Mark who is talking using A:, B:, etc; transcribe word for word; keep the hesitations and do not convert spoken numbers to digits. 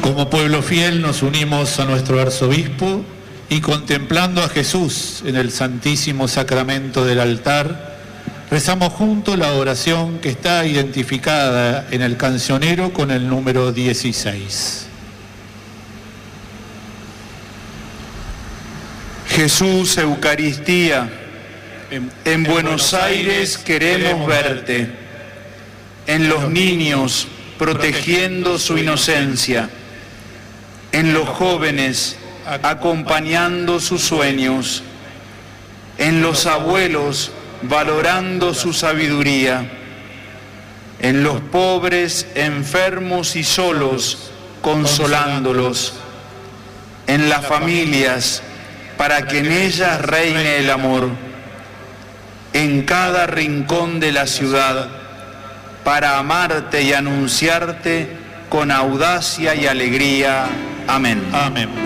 A: Como pueblo fiel nos unimos a nuestro arzobispo y contemplando a Jesús en el Santísimo Sacramento del altar, rezamos juntos la oración que está identificada en el cancionero con el número dieciséis.
B: Jesús, Eucaristía, en Buenos Aires queremos verte, en los niños protegiendo su inocencia, en los jóvenes acompañando sus sueños, en los abuelos valorando su sabiduría, en los pobres, enfermos y solos, consolándolos, en las familias, para que en ellas reine el amor, en cada rincón de la ciudad, para amarte y anunciarte con audacia y alegría. Amén.
A: Amén.